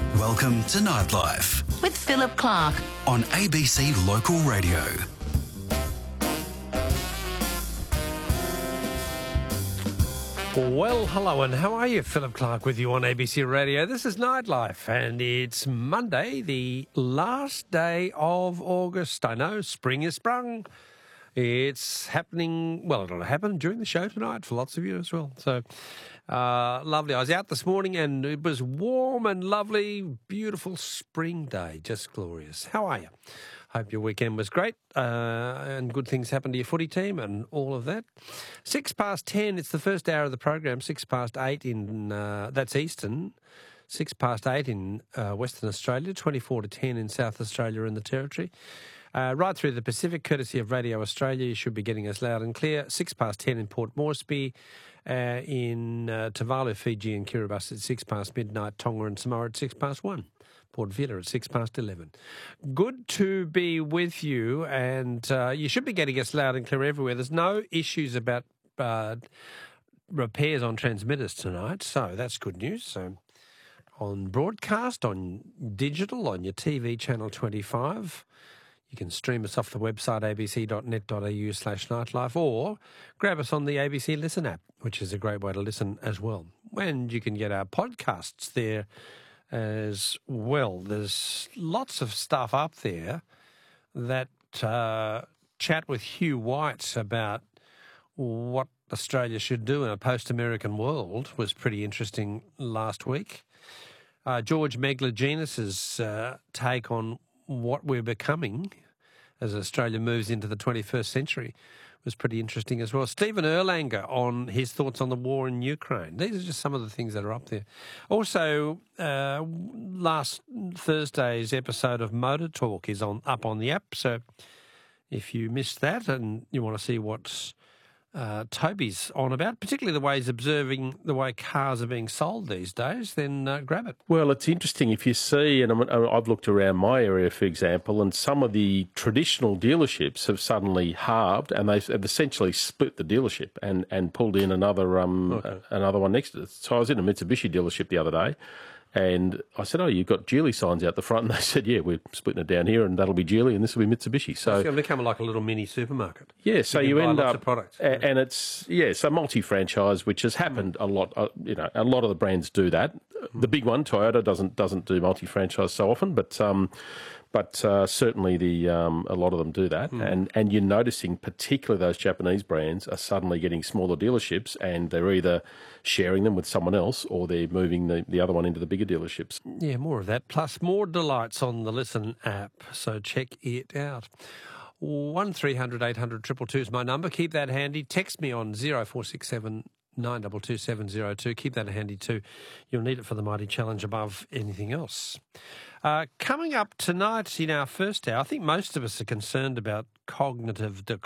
Welcome to Nightlife with Philip Clark on ABC Local Radio. Well, hello and how are you? Philip Clark with you on ABC Radio. This is Nightlife and it's Monday, the last day of August. I know, spring is sprung. It's happening, well, it'll happen during the show tonight for lots of you as well. So, lovely. I was out this morning and it was warm and lovely, beautiful spring day, just glorious. How are you? Hope your weekend was great and good things happened to your footy team and all of that. 10:06, it's the first hour of the program, 8:06 in, that's Eastern, 8:06 in Western Australia, 10 in South Australia and the Territory. Right through the Pacific, courtesy of Radio Australia, you should be getting us loud and clear. 10:06 in Port Moresby, in Tuvalu, Fiji and Kiribati at midnight, Tonga and Samoa at 1:06. Port Vila at 11:06. Good to be with you, and you should be getting us loud and clear everywhere. There's no issues about repairs on transmitters tonight, so that's good news. So on broadcast, on digital, on your TV channel 25, you can stream us off the website abc.net.au/nightlife or grab us on the ABC Listen app, which is a great way to listen as well. And you can get our podcasts there as well. There's lots of stuff up there. That chat with Hugh White about what Australia should do in a post-American world was pretty interesting last week. George Megalogenis's take on what we're becoming as Australia moves into the 21st century was pretty interesting as well. Stephen Erlanger on his thoughts on the war in Ukraine. These are just some of the things that are up there. Also, last Thursday's episode of Motor Talk is up on the app. So if you missed that and you want to see what's Toby's on about, particularly the way he's observing the way cars are being sold these days, then grab it. Well, it's interesting if you see, and I've looked around my area, for example, and some of the traditional dealerships have suddenly halved, and they've essentially split the dealership and pulled in another one next to it. So I was in a Mitsubishi dealership the other day, and I said, "Oh, you've got Geely signs out the front," and they said, "Yeah, we're splitting it down here, and that'll be Geely, and this will be Mitsubishi." So it's going to become like a little mini supermarket. Yeah, so you end up, products. And it's so multi-franchise, which has happened a lot. A lot of the brands do that. The big one, Toyota, doesn't do multi-franchise so often, but certainly a lot of them do that. And you're noticing, particularly those Japanese brands, are suddenly getting smaller dealerships, and they're either sharing them with someone else or they're moving the other one into the bigger dealerships. Yeah, more of that, plus more delights on the Listen app, so check it out. 1300 800 222 is my number. Keep that handy. Text me on 0467 922 702. Keep that handy too. You'll need it for the Mighty Challenge above anything else. Coming up tonight in our first hour, I think most of us are concerned about cognitive decline.